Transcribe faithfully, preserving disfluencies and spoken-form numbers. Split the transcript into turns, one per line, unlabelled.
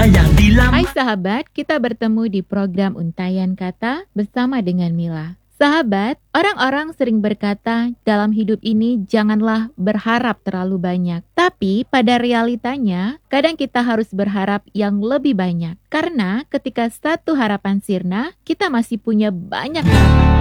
ada yang bilang.
Hai sahabat, kita bertemu di program Untayan Kata bersama dengan Mila. Sahabat, orang-orang sering berkata dalam hidup ini janganlah berharap terlalu banyak. Tapi pada realitanya, kadang kita harus berharap yang lebih banyak. Karena ketika satu harapan sirna, kita masih punya banyak harapan.